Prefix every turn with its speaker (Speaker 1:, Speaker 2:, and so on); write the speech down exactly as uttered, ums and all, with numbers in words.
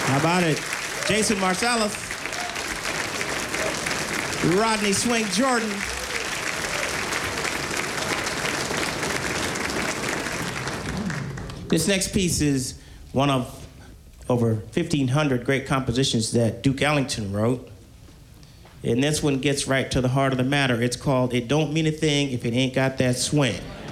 Speaker 1: How about it? Jason Marsalis, Rodney Swing Jordan. This next piece is one of over fifteen hundred great compositions that Duke Ellington wrote. And this one gets right to the heart of the matter. It's called It Don't Mean a Thing If It Ain't Got That Swing.